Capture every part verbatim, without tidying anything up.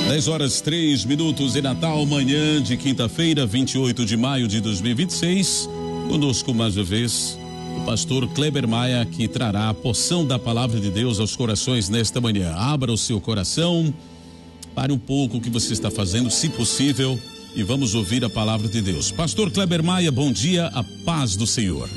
dez horas três minutos em Natal, manhã de quinta-feira, vinte e oito de maio de dois mil e vinte e seis. Conosco mais uma vez o pastor Kleber Maia, que trará a porção da palavra de Deus aos corações nesta manhã. Abra o seu coração, pare um pouco o que você está fazendo, se possível, e vamos ouvir a palavra de Deus. Pastor Kleber Maia, bom dia, a paz do Senhor.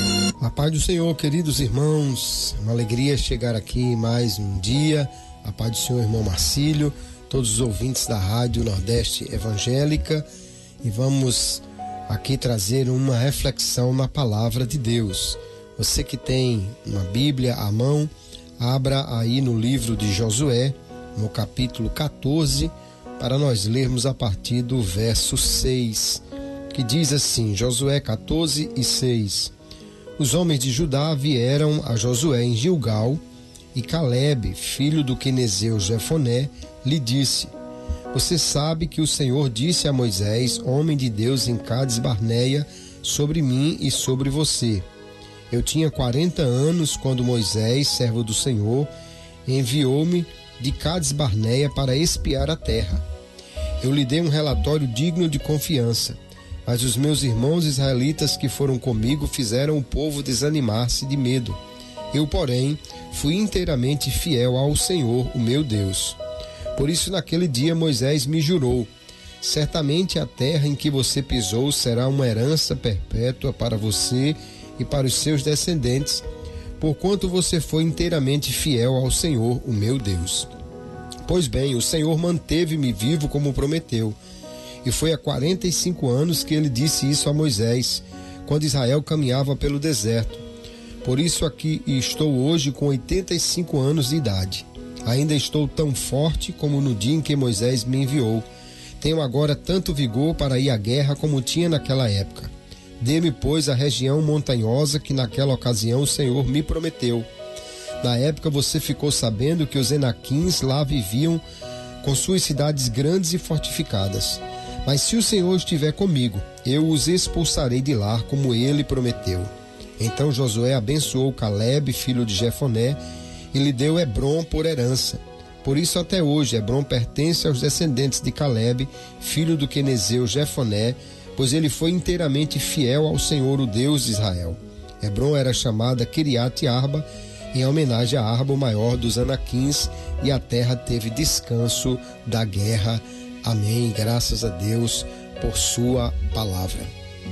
A paz do Senhor, queridos irmãos, uma alegria chegar aqui mais um dia. A paz do Senhor, irmão Marcílio, todos os ouvintes da Rádio Nordeste Evangélica, e vamos aqui trazer uma reflexão na palavra de Deus. Você que tem uma Bíblia à mão, abra aí no livro de Josué, no capítulo quatorze, para nós lermos a partir do verso seis, que diz assim, Josué quatorze e seis. Os homens de Judá vieram a Josué em Gilgal, e Calebe, filho do quenezeu Jefoné, lhe disse: Você sabe que o Senhor disse a Moisés, homem de Deus em Cades Barneia, sobre mim e sobre você. Eu tinha quarenta anos quando Moisés, servo do Senhor, enviou-me de Cades Barneia para espiar a terra. Eu lhe dei um relatório digno de confiança, mas os meus irmãos israelitas que foram comigo fizeram o povo desanimar-se de medo. Eu, porém, fui inteiramente fiel ao Senhor, o meu Deus. Por isso, naquele dia, Moisés me jurou: certamente a terra em que você pisou será uma herança perpétua para você e para os seus descendentes, porquanto você foi inteiramente fiel ao Senhor, o meu Deus. Pois bem, o Senhor manteve-me vivo como prometeu. E foi há quarenta e cinco anos que ele disse isso a Moisés, quando Israel caminhava pelo deserto. Por isso aqui estou hoje com oitenta e cinco anos de idade. Ainda estou tão forte como no dia em que Moisés me enviou. Tenho agora tanto vigor para ir à guerra como tinha naquela época. Dê-me, pois, a região montanhosa que naquela ocasião o Senhor me prometeu. Na época você ficou sabendo que os Enaquins lá viviam com suas cidades grandes e fortificadas. Mas se o Senhor estiver comigo, eu os expulsarei de lá como ele prometeu. Então Josué abençoou Calebe, filho de Jefoné, e lhe deu Hebrom por herança. Por isso até hoje Hebrom pertence aos descendentes de Calebe, filho do quenezeu Jefoné, pois ele foi inteiramente fiel ao Senhor, o Deus de Israel. Hebrom era chamada Kiriat Arba, em homenagem a Arba, o maior dos Anaquins, e a terra teve descanso da guerra. Amém. Graças a Deus por sua palavra.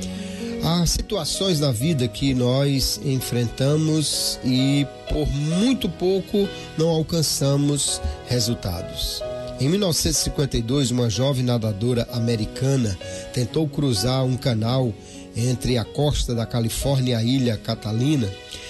Há situações na vida que nós enfrentamos e por muito pouco não alcançamos resultados. Em mil novecentos e cinquenta e dois, uma jovem nadadora americana tentou cruzar um canal entre a costa da Califórnia e a ilha Catalina.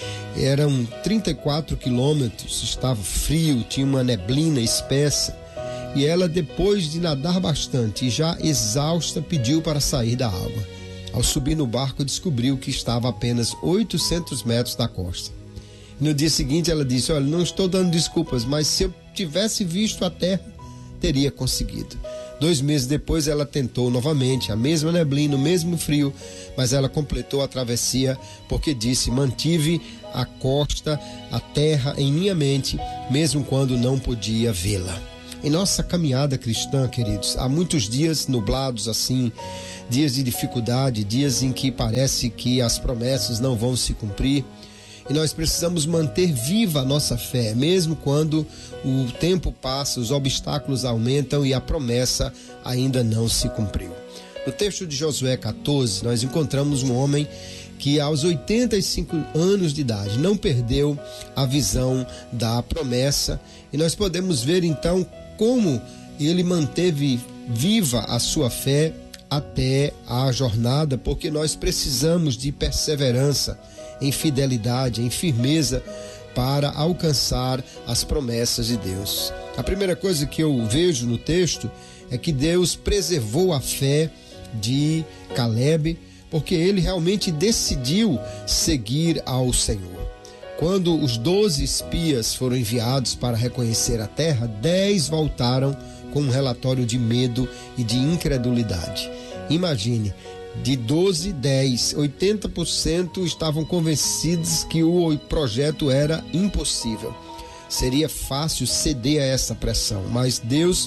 Eram trinta e quatro quilômetros, estava frio, tinha uma neblina espessa. E ela, depois de nadar bastante e já exausta, pediu para sair da água. Ao subir no barco, descobriu que estava a apenas oitocentos metros da costa. No dia seguinte, ela disse: olha, não estou dando desculpas, mas se eu tivesse visto a terra, teria conseguido. Dois meses depois, ela tentou novamente, a mesma neblina, o mesmo frio, mas ela completou a travessia porque disse: mantive a costa, a terra em minha mente, mesmo quando não podia vê-la. Em nossa caminhada cristã, queridos, há muitos dias nublados assim, dias de dificuldade, dias em que parece que as promessas não vão se cumprir. E nós precisamos manter viva a nossa fé, mesmo quando o tempo passa, os obstáculos aumentam e a promessa ainda não se cumpriu. No texto de Josué quatorze, nós encontramos um homem que aos oitenta e cinco anos de idade não perdeu a visão da promessa. E nós podemos ver então como ele manteve viva a sua fé até a jornada, porque nós precisamos de perseverança, em fidelidade, em firmeza para alcançar as promessas de Deus. A primeira coisa que eu vejo no texto é que Deus preservou a fé de Calebe, porque ele realmente decidiu seguir ao Senhor. Quando os doze espias foram enviados para reconhecer a terra, dez voltaram com um relatório de medo e de incredulidade. Imagine, de doze, dez, oitenta por cento estavam convencidos que o projeto era impossível. Seria fácil ceder a essa pressão, mas Deus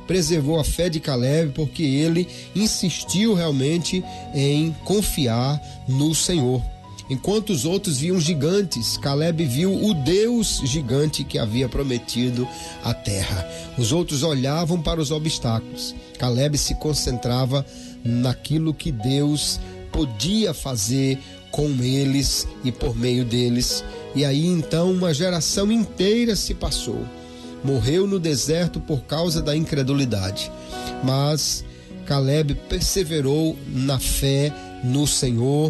preservou a fé de Caleb porque ele insistiu realmente em confiar no Senhor. Enquanto os outros viam gigantes, Caleb viu o Deus gigante que havia prometido a terra. Os outros olhavam para os obstáculos. Caleb se concentrava naquilo que Deus podia fazer com eles e por meio deles. E aí então uma geração inteira se passou. Morreu no deserto por causa da incredulidade. Mas Caleb perseverou na fé no Senhor.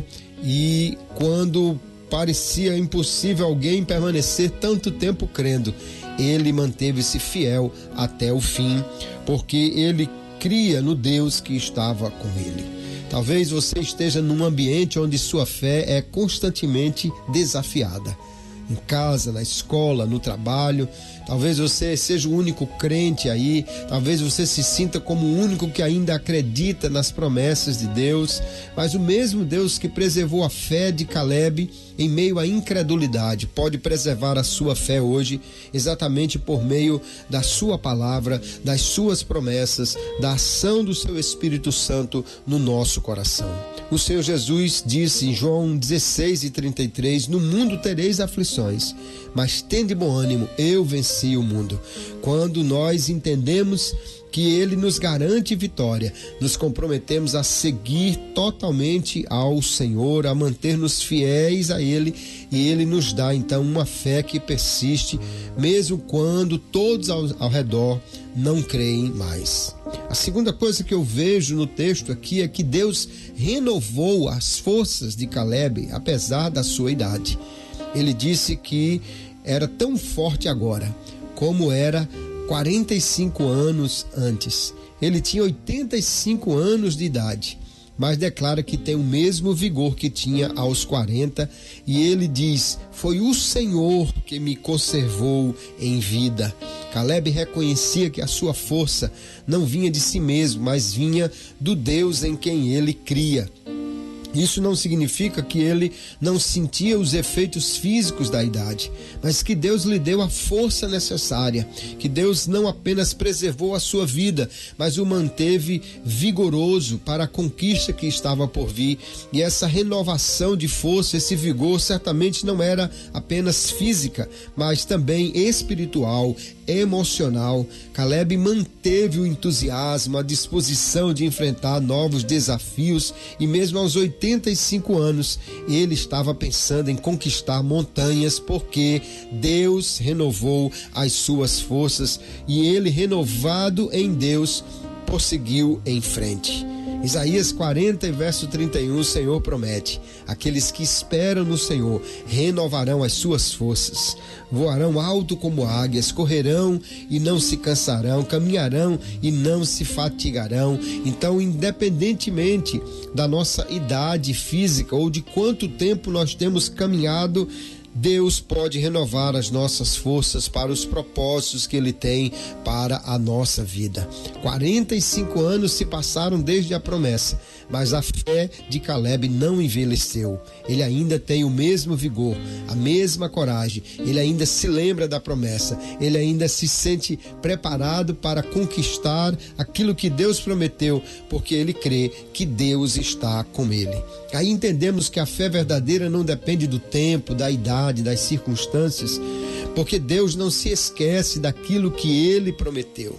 E quando parecia impossível alguém permanecer tanto tempo crendo, ele manteve-se fiel até o fim, porque ele cria no Deus que estava com ele. Talvez você esteja num ambiente onde sua fé é constantemente desafiada. Em casa, na escola, no trabalho. Talvez você seja o único crente aí, talvez você se sinta como o único que ainda acredita nas promessas de Deus, mas o mesmo Deus que preservou a fé de Caleb em meio à incredulidade pode preservar a sua fé hoje, exatamente por meio da sua palavra, das suas promessas, da ação do seu Espírito Santo no nosso coração. O Senhor Jesus disse em João dezesseis e trinta e três, no mundo tereis aflições, mas tende bom ânimo, eu venci o mundo. Quando nós entendemos que Ele nos garante vitória, nos comprometemos a seguir totalmente ao Senhor, a manter-nos fiéis a Ele, e Ele nos dá então uma fé que persiste, mesmo quando todos ao, ao redor não creem mais. A segunda coisa que eu vejo no texto aqui é que Deus renovou as forças de Caleb, apesar da sua idade. Ele disse que era tão forte agora como era quarenta e cinco anos antes. Ele tinha oitenta e cinco anos de idade, mas declara que tem o mesmo vigor que tinha aos quarenta, e ele diz, foi o Senhor que me conservou em vida. Caleb reconhecia que a sua força não vinha de si mesmo, mas vinha do Deus em quem ele cria. Isso não significa que ele não sentia os efeitos físicos da idade, mas que Deus lhe deu a força necessária, que Deus não apenas preservou a sua vida, mas o manteve vigoroso para a conquista que estava por vir. E essa renovação de força, esse vigor, certamente não era apenas física, mas também espiritual, emocional. Caleb manteve o entusiasmo, a disposição de enfrentar novos desafios, e mesmo aos oitenta e cinco anos, ele estava pensando em conquistar montanhas, porque Deus renovou as suas forças, e ele, renovado em Deus, prosseguiu em frente. Isaías quarenta, verso trinta e um, o Senhor promete, aqueles que esperam no Senhor renovarão as suas forças, voarão alto como águias, correrão e não se cansarão, caminharão e não se fatigarão. Então, independentemente da nossa idade física ou de quanto tempo nós temos caminhado, Deus pode renovar as nossas forças para os propósitos que Ele tem para a nossa vida. quarenta e cinco anos se passaram desde a promessa, mas a fé de Caleb não envelheceu. Ele ainda tem o mesmo vigor, a mesma coragem, ele ainda se lembra da promessa, ele ainda se sente preparado para conquistar aquilo que Deus prometeu, porque ele crê que Deus está com ele. Aí entendemos que a fé verdadeira não depende do tempo, da idade, das circunstâncias, porque Deus não se esquece daquilo que ele prometeu.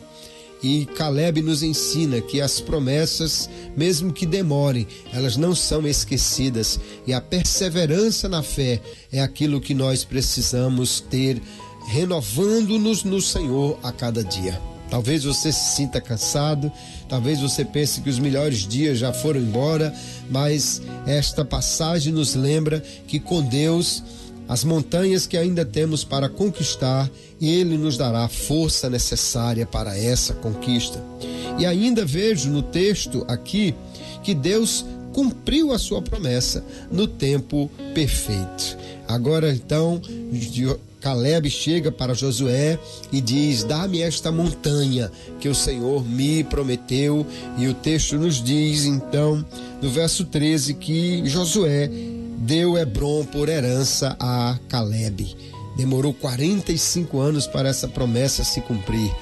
E Caleb nos ensina que as promessas, mesmo que demorem, elas não são esquecidas, e a perseverança na fé é aquilo que nós precisamos ter, renovando-nos no Senhor a cada dia. Talvez você se sinta cansado, talvez você pense que os melhores dias já foram embora, mas esta passagem nos lembra que com Deus, as montanhas que ainda temos para conquistar, Ele nos dará a força necessária para essa conquista. E ainda vejo no texto aqui que Deus cumpriu a sua promessa no tempo perfeito. Agora então, Caleb chega para Josué e diz, dá-me esta montanha que o Senhor me prometeu. E o texto nos diz então, no verso treze, que Josué deu Hebrom por herança a Caleb. Demorou quarenta e cinco anos para essa promessa se cumprir.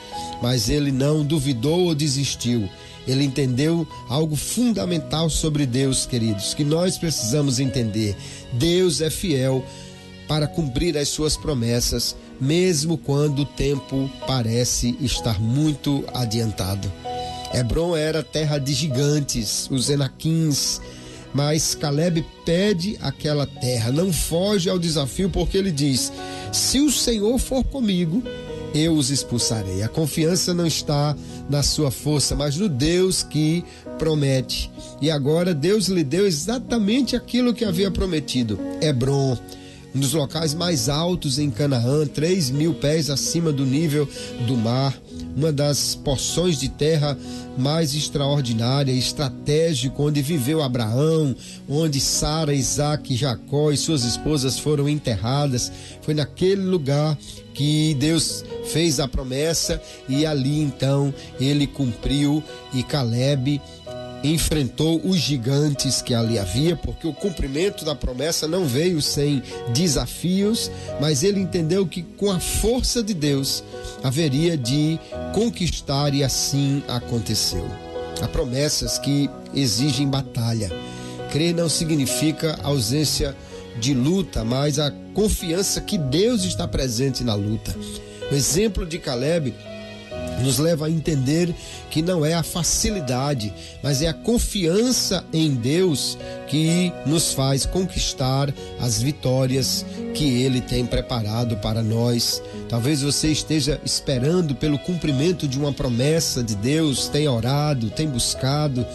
mas ele não duvidou ou desistiu. Ele entendeu algo fundamental sobre Deus, queridos, que nós precisamos entender. Deus é fiel para cumprir as suas promessas, mesmo quando o tempo parece estar muito adiantado. Hebrom era terra de gigantes, os Enaquins, mas Caleb pede aquela terra, não foge ao desafio, porque ele diz: se o Senhor for comigo, eu os expulsarei. A confiança não está na sua força, mas no Deus que promete. E agora Deus lhe deu exatamente aquilo que havia prometido. Hebrom, um dos locais mais altos em Canaã, três mil pés acima do nível do mar, uma das porções de terra mais extraordinária e estratégica, onde viveu Abraão, onde Sara, Isaac, Jacó e suas esposas foram enterradas. Foi naquele lugar que Deus fez a promessa, e ali então ele cumpriu, e Caleb enfrentou os gigantes que ali havia, porque o cumprimento da promessa não veio sem desafios, mas ele entendeu que com a força de Deus haveria de conquistar, e assim aconteceu. Há promessas que exigem batalha. Crer não significa ausência de luta, mas a confiança que Deus está presente na luta. O exemplo de Caleb nos leva a entender que não é a facilidade, mas é a confiança em Deus que nos faz conquistar as vitórias que Ele tem preparado para nós. Talvez você esteja esperando pelo cumprimento de uma promessa de Deus, tem orado, tem buscado,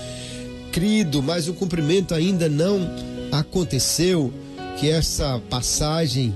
crido, mas o cumprimento ainda não aconteceu. Que essa passagem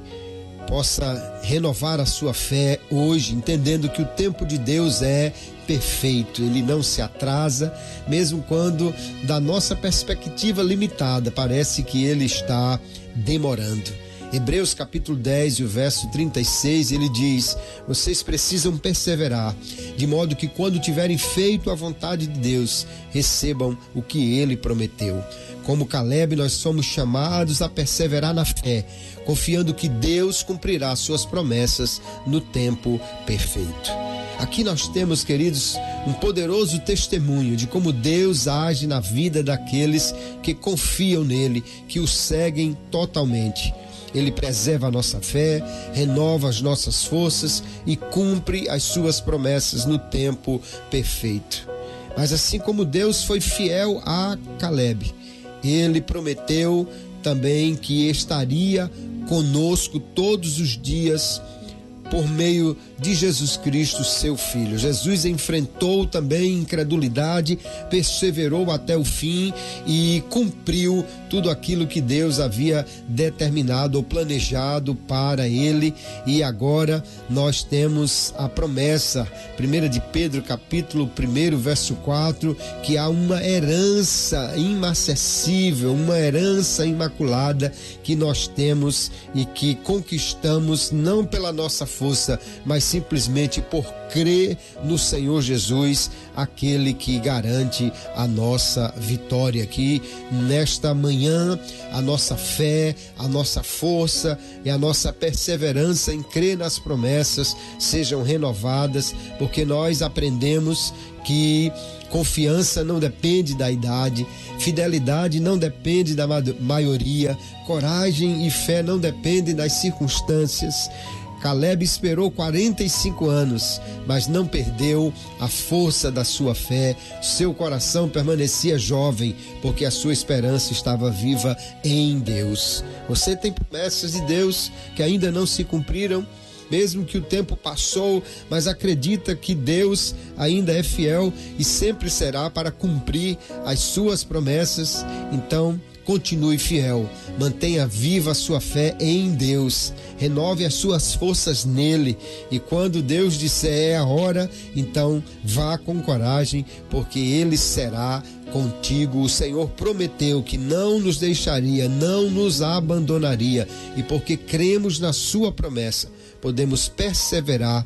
possa renovar a sua fé hoje, entendendo que o tempo de Deus é perfeito, ele não se atrasa, mesmo quando, da nossa perspectiva limitada, parece que ele está demorando. Hebreus capítulo dez e o verso trinta e seis, ele diz: vocês precisam perseverar, de modo que quando tiverem feito a vontade de Deus, recebam o que ele prometeu. Como Caleb, nós somos chamados a perseverar na fé, confiando que Deus cumprirá suas promessas no tempo perfeito. Aqui nós temos, queridos, um poderoso testemunho de como Deus age na vida daqueles que confiam nele, que o seguem totalmente. Ele preserva a nossa fé, renova as nossas forças e cumpre as suas promessas no tempo perfeito. Mas assim como Deus foi fiel a Caleb, ele prometeu também que estaria conosco todos os dias por meio de Jesus Cristo, seu Filho. Jesus enfrentou também incredulidade, perseverou até o fim e cumpriu tudo aquilo que Deus havia determinado ou planejado para ele. E agora nós temos a promessa, primeira de Pedro, capítulo um, verso quatro, que há uma herança inacessível, uma herança imaculada que nós temos e que conquistamos não pela nossa força, mas simplesmente por crer no Senhor Jesus, aquele que garante a nossa vitória. Aqui nesta manhã, a nossa fé, a nossa força e a nossa perseverança em crer nas promessas sejam renovadas, porque nós aprendemos que confiança não depende da idade, fidelidade não depende da maioria, coragem e fé não dependem das circunstâncias. Caleb esperou quarenta e cinco anos, mas não perdeu a força da sua fé. Seu coração permanecia jovem, porque a sua esperança estava viva em Deus. Você tem promessas de Deus que ainda não se cumpriram, mesmo que o tempo passou, mas acredita que Deus ainda é fiel e sempre será para cumprir as suas promessas. Então, continue fiel, mantenha viva a sua fé em Deus, renove as suas forças nele, e quando Deus disser é a hora, então vá com coragem, porque ele será contigo. O Senhor prometeu que não nos deixaria, não nos abandonaria, e porque cremos na sua promessa, podemos perseverar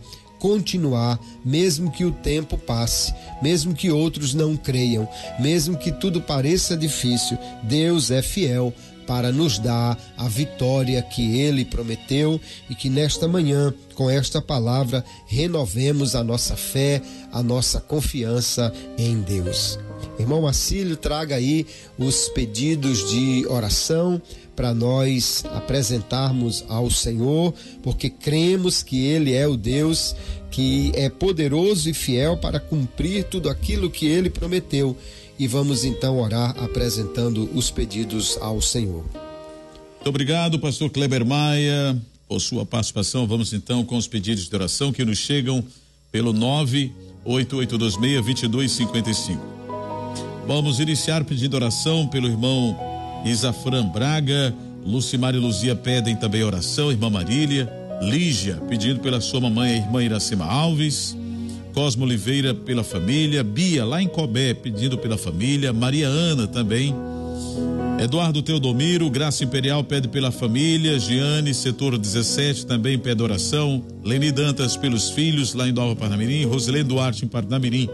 continuar, mesmo que o tempo passe, mesmo que outros não creiam, mesmo que tudo pareça difícil. Deus é fiel para nos dar a vitória que Ele prometeu, e que nesta manhã, com esta palavra, renovemos a nossa fé, a nossa confiança em Deus. Irmão Marcílio, traga aí os pedidos de oração para nós apresentarmos ao Senhor, porque cremos que Ele é o Deus que é poderoso e fiel para cumprir tudo aquilo que Ele prometeu. E vamos então orar apresentando os pedidos ao Senhor. Muito obrigado, pastor Kleber Maia, por sua participação. Vamos então com os pedidos de oração que nos chegam pelo nove oito oito dois seis, dois dois cinco cinco. Vamos iniciar pedindo oração pelo irmão Isafran Braga. Lucimar e Luzia pedem também oração. Irmã Marília, Lígia pedindo pela sua mamãe, a irmã Iracema Alves. Cosmo Oliveira pela família, Bia lá em Cobé pedindo pela família, Maria Ana também, Eduardo Teodomiro, Graça Imperial pede pela família, Giane, setor dezessete também pede oração, Leni Dantas pelos filhos lá em Nova Parnamirim, Rosilene Duarte em Parnamirim,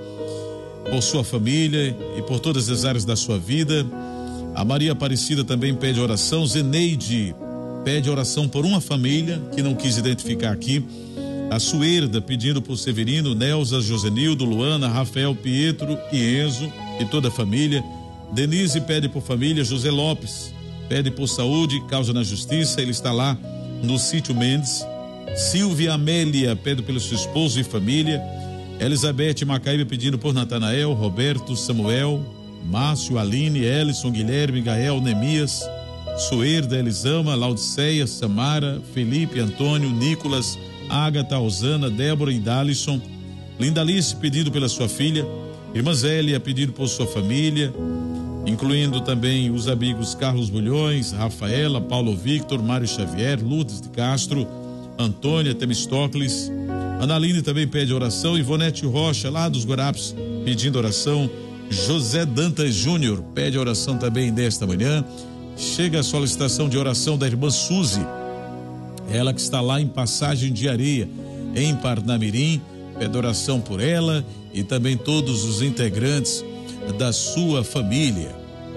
por sua família e por todas as áreas da sua vida. A Maria Aparecida também pede oração, Zeneide pede oração por uma família que não quis identificar aqui. A Suerda pedindo por Severino, Nelza, Josenildo, Luana, Rafael, Pietro e Enzo e toda a família. Denise pede por família. José Lopes pede por saúde, causa na justiça, ele está lá no sítio Mendes. Silvia Amélia pede pelo seu esposo e família. Elizabeth Macaíba pedindo por Natanael, Roberto, Samuel, Márcio, Aline, Ellison, Guilherme, Gael, Nemias, Suerda, Elisama, Laudiceia, Samara, Felipe, Antônio, Nicolas, Ágata, Osana, Débora e Dalisson. Linda Alice pedindo pela sua filha. Irmã Zélia pedindo por sua família, incluindo também os amigos Carlos Bulhões, Rafaela, Paulo Victor, Mário Xavier, Lourdes de Castro, Antônia Temistócles. Analine também pede oração. Ivonete Rocha lá dos Guarapes pedindo oração. José Dantas Júnior pede oração também nesta manhã. Chega a solicitação de oração da irmã Suzy, ela que está lá em Passagem de Areia, em Parnamirim, pede oração por ela e também todos os integrantes da sua família.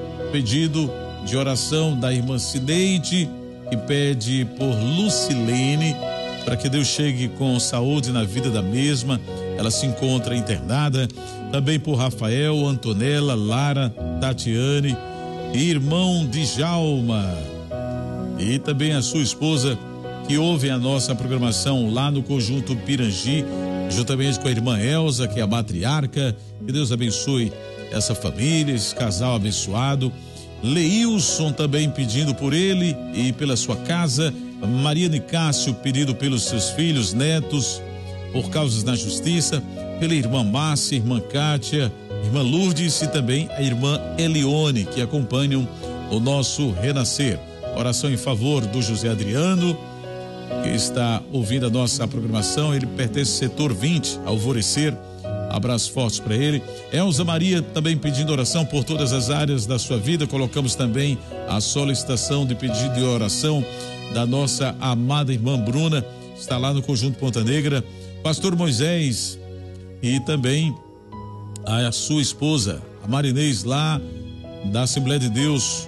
Pedido de oração da irmã Cineide, que pede por Lucilene, para que Deus chegue com saúde na vida da mesma, ela se encontra internada. Também por Rafael, Antonella, Lara, Tatiane, irmão Djalma, e também a sua esposa, que ouve a nossa programação lá no Conjunto Pirangi, juntamente com a irmã Elza, que é a matriarca. Que Deus abençoe essa família, esse casal abençoado. Leilson também pedindo por ele e pela sua casa. Maria Nicásio pedindo pelos seus filhos, netos, por causas na justiça. Pela irmã Márcia, irmã Kátia, irmã Lourdes e também a irmã Elione, que acompanham o nosso renascer. Oração em favor do José Adriano, que está ouvindo a nossa programação. Ele pertence ao setor vinte, Alvorecer. Abraço forte para ele. Elza Maria também pedindo oração por todas as áreas da sua vida. Colocamos também a solicitação de pedido de oração da nossa amada irmã Bruna, está lá no Conjunto Ponta Negra. Pastor Moisés e também a sua esposa, a Marinês, lá da Assembleia de Deus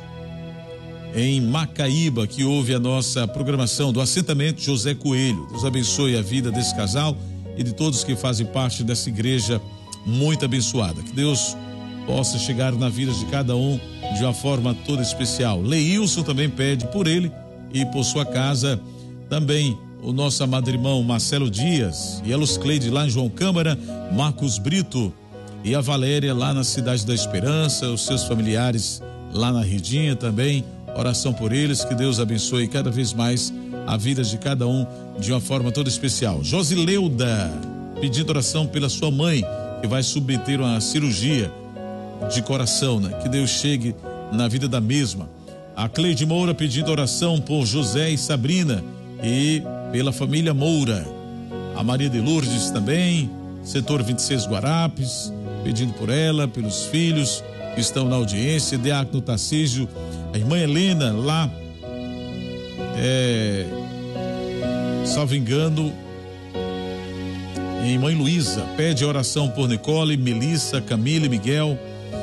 em Macaíba, que ouve a nossa programação do assentamento José Coelho. Deus abençoe a vida desse casal e de todos que fazem parte dessa igreja muito abençoada. Que Deus possa chegar na vida de cada um de uma forma toda especial. Leilson também pede por ele e por sua casa. Também o nosso amado irmão Marcelo Dias e a Luz Cleide lá em João Câmara, Marcos Brito e a Valéria lá na Cidade da Esperança, os seus familiares lá na Ridinha também. Oração por eles, que Deus abençoe cada vez mais a vida de cada um de uma forma toda especial. Josileuda pedindo oração pela sua mãe, que vai submeter uma cirurgia de coração, né? Que Deus chegue na vida da mesma. A Cleide Moura pedindo oração por José e Sabrina e pela família Moura. A Maria de Lourdes também, setor vinte e seis Guarapes, pedindo por ela, pelos filhos que estão na audiência. Diácono Tarcísio, a irmã Helena lá, é, salvo engano, em Mãe Luísa. Pede oração por Nicole, Melissa, Camille, Miguel,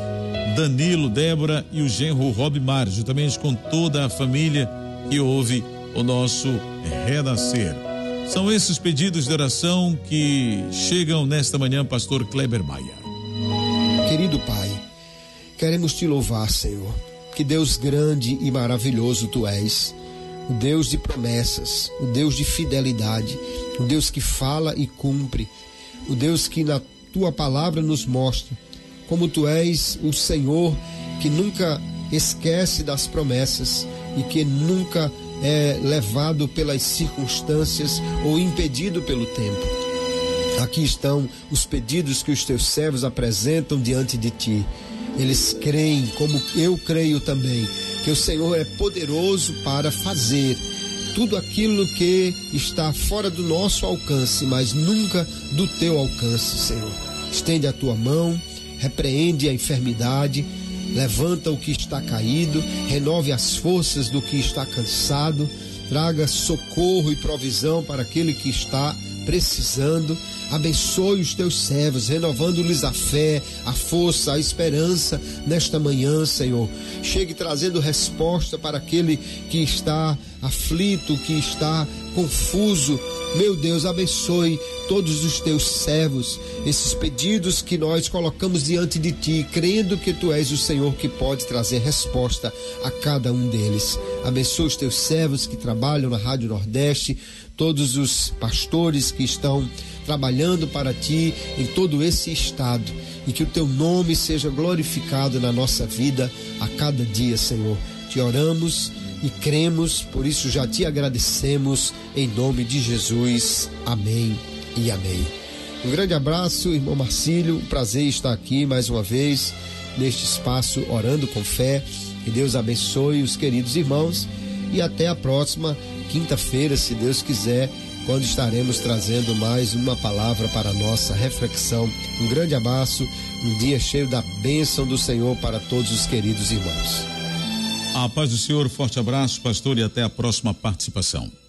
Danilo, Débora e o genro Rob Mário, juntamente com toda a família que ouve o nosso Renascer. São esses pedidos de oração que chegam nesta manhã, pastor Kleber Maia. Querido Pai, queremos te louvar, Senhor. Que Deus grande e maravilhoso tu és. O Deus de promessas, o Deus de fidelidade, o Deus que fala e cumpre, o Deus que na tua palavra nos mostra como tu és o Senhor que nunca esquece das promessas e que nunca é levado pelas circunstâncias ou impedido pelo tempo. Aqui estão os pedidos que os teus servos apresentam diante de ti. Eles creem, como eu creio também, que o Senhor é poderoso para fazer tudo aquilo que está fora do nosso alcance, mas nunca do teu alcance, Senhor. Estende a tua mão, repreende a enfermidade, levanta o que está caído, renove as forças do que está cansado, traga socorro e provisão para aquele que está precisando. Abençoe os teus servos, renovando-lhes a fé, a força, a esperança nesta manhã, Senhor. Chegue trazendo resposta para aquele que está aflito, que está confuso. Meu Deus, abençoe todos os teus servos, esses pedidos que nós colocamos diante de ti, crendo que tu és o Senhor que pode trazer resposta a cada um deles. Abençoe os teus servos que trabalham na Rádio Nordeste, todos os pastores que estão trabalhando para ti em todo esse estado, e que o teu nome seja glorificado na nossa vida a cada dia, Senhor. Te oramos e cremos, por isso já te agradecemos, em nome de Jesus. Amém e amém. Um grande abraço, irmão Marcílio, um prazer estar aqui mais uma vez neste espaço Orando com Fé. Que Deus abençoe os queridos irmãos e até a próxima quinta-feira, se Deus quiser, quando estaremos trazendo mais uma palavra para a nossa reflexão. Um grande abraço, um dia cheio da bênção do Senhor para todos os queridos irmãos. A paz do Senhor, forte abraço, pastor, e até a próxima participação.